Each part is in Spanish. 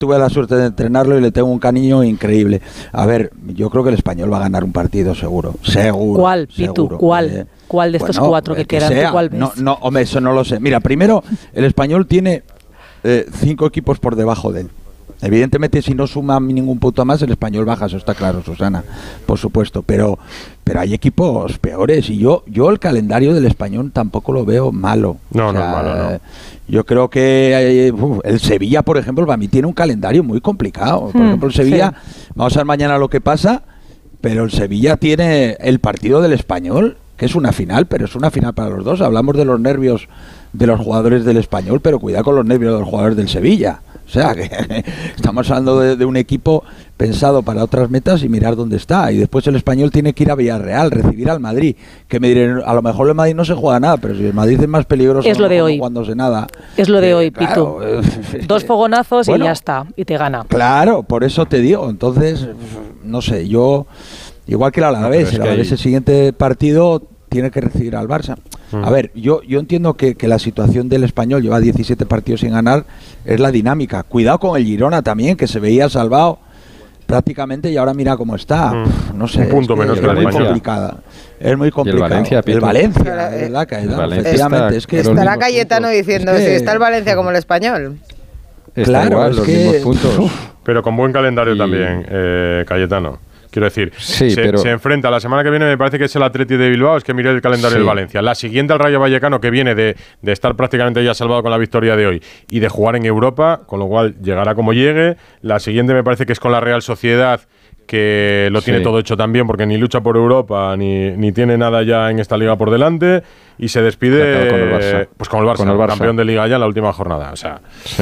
tuve la suerte de entrenarlo y le tengo un cariño increíble. A ver, yo creo que el Español va a ganar un partido seguro. ¿Cuál, Pitu? ¿Cuál? ¿Cuál de estos cuatro que quedan? ¿Cuál ves? No, hombre, eso no lo sé. Mira, primero, el Español tiene 5 equipos por debajo de él. Evidentemente, si no suma ningún punto más, el Español baja, eso está claro, Susana, por supuesto, pero hay equipos peores y yo el calendario del Español tampoco lo veo malo. No, no es malo, no. Yo creo que el Sevilla, por ejemplo, para mí tiene un calendario muy complicado. Por ejemplo, el Sevilla, vamos a ver mañana lo que pasa, pero el Sevilla tiene el partido del Español, que es una final, pero es una final para los dos. Hablamos de los nervios de los jugadores del Español, pero cuidado con los nervios de los jugadores del Sevilla. O sea, que estamos hablando de un equipo pensado para otras metas y mirar dónde está. Y después el Español tiene que ir a Villarreal, recibir al Madrid. Que me dirán, a lo mejor el Madrid no se juega nada, pero si el Madrid es más peligroso, es lo de hoy. No jugándose nada. Es lo de hoy, claro, Pitu. 2 fogonazos y ya está, y te gana. Claro, por eso te digo. Entonces, no sé, yo, igual que el Alavés, el siguiente partido tiene que recibir al Barça. A ver, yo entiendo que la situación del Español, lleva 17 partidos sin ganar, es la dinámica. Cuidado con el Girona también, que se veía salvado prácticamente y ahora mira cómo está. No sé, un punto menos que es muy Valencia. complicada. Es muy complicado. El Valencia, ¿verdad? Efectivamente. Es que estará Cayetano diciendo, si está el Valencia como el Español. Claro, igual, los mismos puntos. Pero con buen calendario también, Cayetano. Quiero decir, se enfrenta la semana que viene, me parece que es el Atleti de Bilbao, es que miré el calendario del Valencia. La siguiente al Rayo Vallecano, que viene de estar prácticamente ya salvado con la victoria de hoy y de jugar en Europa, con lo cual llegará como llegue. La siguiente me parece que es con la Real Sociedad, que lo tiene todo hecho también, porque ni lucha por Europa, ni tiene nada ya en esta liga por delante, y se despide con el Barça. Pues con el Barça, campeón de liga ya en la última jornada. O sea,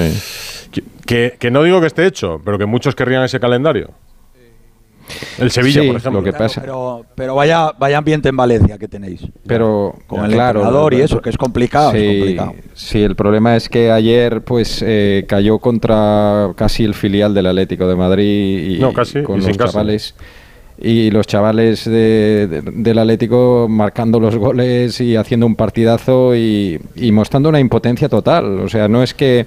que no digo que esté hecho, pero que muchos querrían ese calendario. El Sevilla, por ejemplo. Lo que pasa. Pero vaya ambiente en Valencia que tenéis. Pero con el entrenador y eso, que es complicado. Sí, el problema es que ayer pues cayó contra casi el filial del Atlético de Madrid con los chavales. Y los chavales del Atlético marcando los goles y haciendo un partidazo y mostrando una impotencia total. O sea, no es que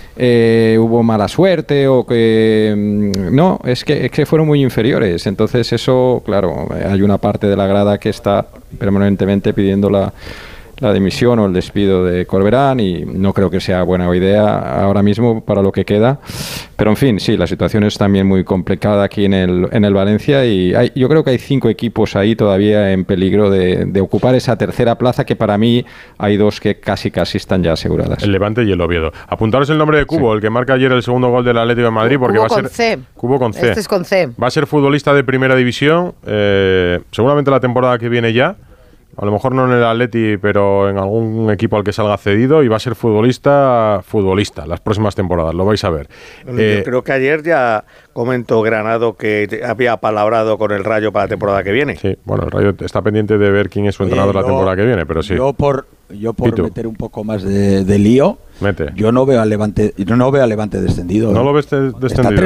hubo mala suerte o que... No, es que fueron muy inferiores. Entonces eso, claro, hay una parte de la grada que está permanentemente pidiendo la dimisión o el despido de Corberán y no creo que sea buena idea ahora mismo para lo que queda. Pero en fin, sí, la situación es también muy complicada aquí en el Valencia y yo creo que hay 5 equipos ahí todavía en peligro de ocupar esa tercera plaza, que para mí hay 2 que casi están ya aseguradas. El Levante y el Oviedo. Apuntaros el nombre de Cubo, el que marca ayer el segundo gol del Atlético de Madrid, porque Cubo va a ser... con C. Cubo con C. Este es con C. Va a ser futbolista de primera división, seguramente la temporada que viene ya. A lo mejor no en el Atleti, pero en algún equipo al que salga cedido, y va a ser futbolista las próximas temporadas, lo vais a ver. Bueno, yo creo que ayer ya comentó Granado que había palabrado con el Rayo para la temporada que viene. Sí, bueno, el Rayo está pendiente de ver quién es su entrenador la temporada que viene, pero sí. Yo por meter un poco más de lío, yo no veo al Levante descendido. ¿No lo ves descendido?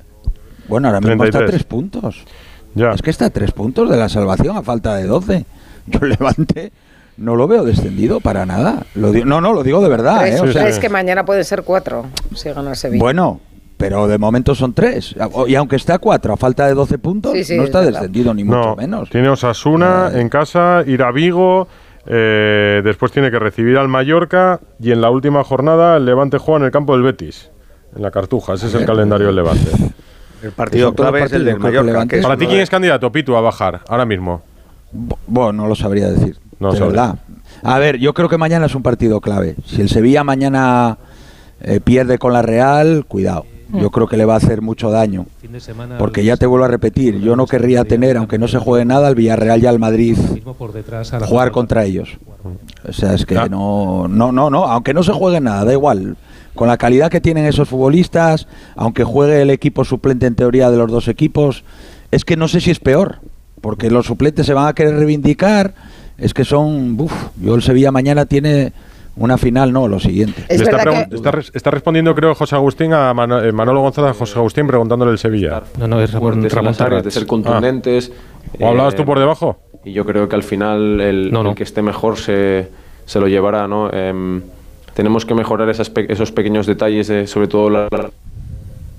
Bueno, ahora mismo está a 3 puntos. Ya. Es que está a 3 puntos de la salvación a falta de 12. Yo el Levante no lo veo descendido para nada. Lo digo de verdad. Es que mañana puede ser 4 si gana el Sevilla. Bueno, pero de momento son 3. Y aunque esté a 4 a falta de 12 puntos, no está descendido ni mucho menos. Tiene Osasuna en casa, ir a Vigo, después tiene que recibir al Mallorca y en la última jornada el Levante juega en el campo del Betis, en la Cartuja. Ese es el calendario del Levante. El partido clave es el del Mallorca. Para ti, ¿quién es candidato, Pitu, a bajar ahora mismo? Bueno, no lo sabría decir. De verdad. A ver, yo creo que mañana es un partido clave. Si el Sevilla mañana pierde con la Real, cuidado. Yo creo que le va a hacer mucho daño. Porque ya te vuelvo a repetir, yo no querría tener, aunque no se juegue nada, al Villarreal y al Madrid jugar contra ellos. O sea, es que no, aunque no se juegue nada, da igual. Con la calidad que tienen esos futbolistas, aunque juegue el equipo suplente en teoría de los 2 equipos, es que no sé si es peor. Porque los suplentes se van a querer reivindicar, es que son... yo el Sevilla mañana tiene una final, lo siguiente. Está respondiendo, creo, José Agustín, a Manolo González, a José Agustín, preguntándole el Sevilla. No, es de ser contundentes. ¿O hablabas tú por debajo? Y yo creo que al final el que esté mejor se lo llevará, ¿no? Tenemos que mejorar esos pequeños detalles, sobre todo